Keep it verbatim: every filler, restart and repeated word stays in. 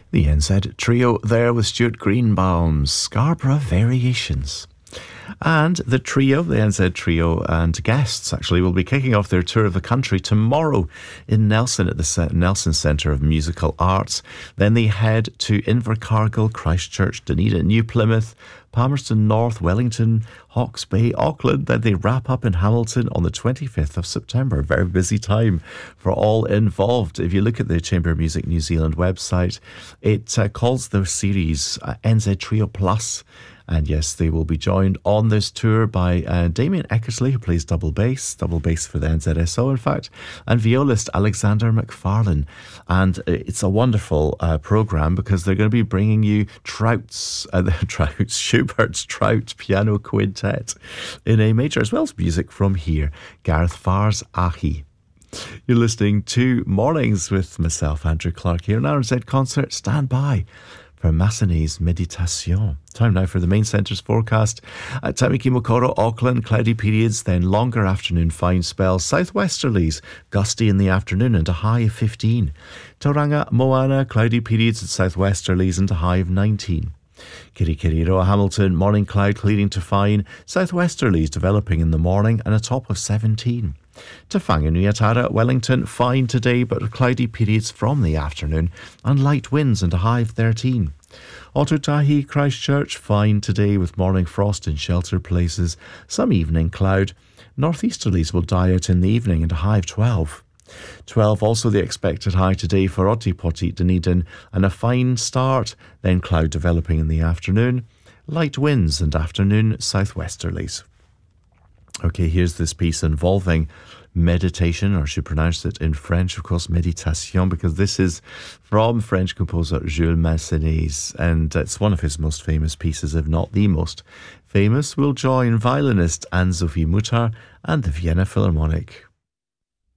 The N Z Trio there with Stuart Greenbaum's Scarborough Variations. And the trio, the N Z Trio and guests actually, will be kicking off their tour of the country tomorrow in Nelson at the Nelson Centre of Musical Arts. Then they head to Invercargill, Christchurch, Dunedin, New Plymouth, Palmerston North, Wellington, Hawke's Bay, Auckland. Then they wrap up in Hamilton on the twenty-fifth of September. Very busy time for all involved. If you look at the Chamber of Music New Zealand website, it uh, calls their series uh, N Z Trio Plus. And yes, they will be joined on this tour by uh, Damien Eckersley, who plays double bass, double bass for the N Z S O, in fact, and violist Alexander McFarlane. And it's a wonderful uh, programme because they're going to be bringing you Trout's, uh, the Trout's, Schubert's Trout Piano Quintet in A major, as well as music from here, Gareth Farr's Ahi. You're listening to Mornings with myself, Andrew Clark, here on R Z Concert. Stand by for Massenet's Méditation. Time now for the main centre's forecast. At Tamaki Mokoro, Auckland, cloudy periods, then longer afternoon fine spells. Southwesterlies, gusty in the afternoon and a high of fifteen. Tauranga, Moana, cloudy periods and southwesterlies and a high of nineteen. Kirikiriroa, Hamilton, morning cloud clearing to fine. Southwesterlies developing in the morning and a top of seventeen. To Whanganui-a-Tara, Wellington, fine today but cloudy periods from the afternoon and light winds and a high of thirteen. Otutahi, Christchurch, fine today with morning frost in sheltered places, some evening cloud. Northeasterlies will die out in the evening and a high of twelve. twelve also the expected high today for Otipoti, Dunedin, and a fine start, then cloud developing in the afternoon, light winds and afternoon southwesterlies. Okay, here's this piece involving meditation, or she pronounced it in French, of course, méditation, because this is from French composer Jules Massenet, and it's one of his most famous pieces, if not the most famous. We'll join violinist Anne-Sophie Mutter and the Vienna Philharmonic.